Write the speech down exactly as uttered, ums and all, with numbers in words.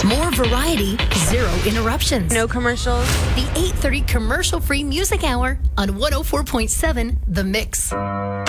More variety, zero interruptions. No commercials. The eight thirty commercial-free music hour on one oh four point seven The Mix.